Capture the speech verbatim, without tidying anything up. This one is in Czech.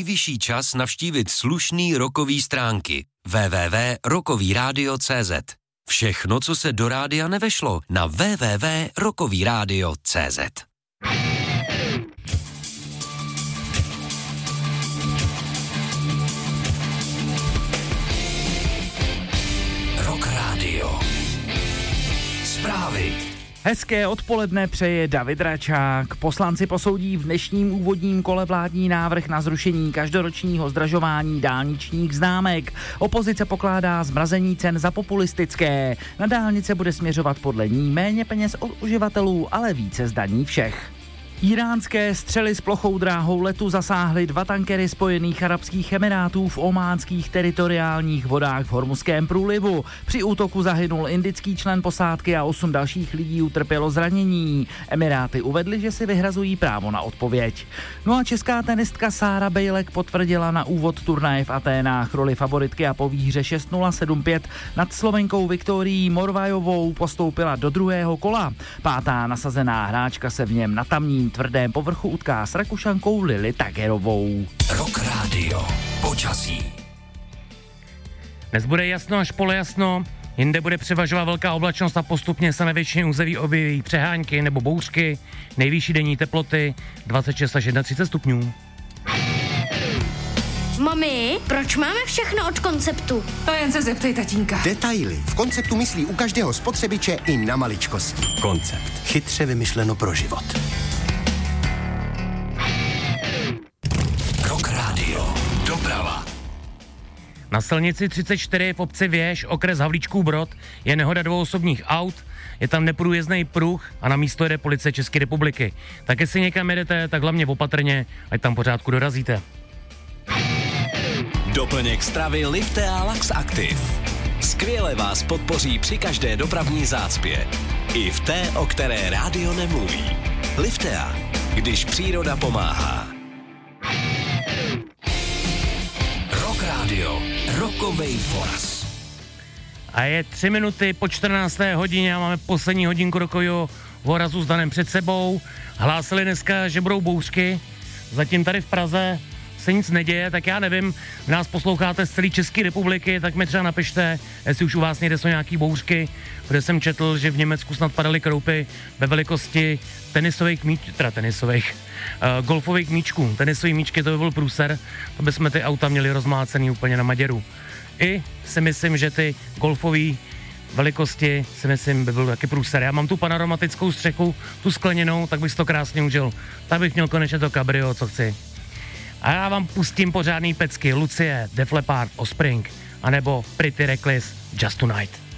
nejvyšší čas navštívit slušný rockový stránky w w w tečka rockový rádio tečka c z. Všechno, co se do rádia nevešlo, na w w w tečka rockový rádio tečka c z. Rock Radio. Zprávy. Hezké odpoledne přeje David Račák. Poslanci posoudí v dnešním úvodním kole vládní návrh na zrušení každoročního zdražování dálničních známek. Opozice pokládá zmrazení cen za populistické. Na dálnice bude směřovat podle ní méně peněz od uživatelů, ale více zdaní všech. Iránské střely s plochou dráhou letu zasáhly dva tankery Spojených arabských emirátů v ománských teritoriálních vodách v Hormuzském průlivu. Při útoku zahynul indický člen posádky a osm dalších lidí utrpělo zranění. Emiráty uvedly, že si vyhrazují právo na odpověď. No a česká tenistka Sára Bejlek potvrdila na úvod turnaje v Aténách roli favoritky a po výhře šest nula sedm pět nad Slovenkou Viktorií Morvajovou postoupila do druhého kola. Pátá nasazená hráčka se v něm na tamním tvrdém povrchu utká s Rakušankou Lily Tagerovou. Rock Radio. Počasí. Dnes bude jasno až polojasno, jinde bude převažovat velká oblačnost a postupně se na většině území objeví přehánky nebo bouřky. Nejvyšší denní teploty dvacet šest až třicet jedna stupňů. Mami, proč máme všechno od Konceptu? To jen se zeptej tatínka. Detaily. V Konceptu myslí u každého spotřebiče i na maličkosti. Koncept. Chytře vymyšleno pro život. Rock Radio. Doprava. Na silnici třicet čtyři v obci Věž, okres Havlíčkův Brod, je nehoda dvou osobních aut, je tam neprůjezdný pruh a na místo jede policie České republiky. Tak jestli někam jedete, tak hlavně opatrně, ať tam pořádku dorazíte. Doplněk stravy Liftea Lax Active. Skvěle vás podpoří při každé dopravní zácpě. I v té, o které rádio nemluví. Liftea, když příroda pomáhá. Rock Radio. Rockovej voraz. A je tři minuty po čtrnácté hodině a máme poslední hodinku rokového vorazu s Danem před sebou. Hlásili dneska, že budou bouřky. Zatím tady v Praze se nic neděje, tak já nevím, vy nás posloucháte z celé České republiky, tak mi třeba napište, jestli už u vás někde jsou nějaký bouřky, protože jsem četl, že v Německu snad padaly kroupy ve velikosti tenisových míč, teda tenisových, uh, golfových míčků. Tenisový míčky, to by byl průser, to bychom ty auta měli rozmlácený úplně na maděru. I si myslím, že ty golfové velikosti si myslím, by byl taky průser. Já mám tu panoramatickou střechu, tu skleněnou, tak bych si to krásně užil. Tak bych měl konečně to kabrio, co chci. A já vám pustím pořádný pecky Lucie, Def Leppard, Offspring, anebo Pretty Reckless, Just Tonight.